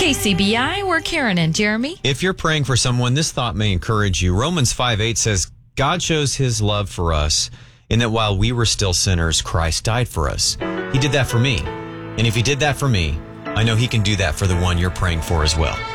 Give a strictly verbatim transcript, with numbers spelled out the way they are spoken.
K C B I, we're Karen and Jeremy. If you're praying for someone, this thought may encourage you. Romans five eight says, God shows his love for us in that while we were still sinners, Christ died for us. He did that for me. And if he did that for me, I know he can do that for the one you're praying for as well.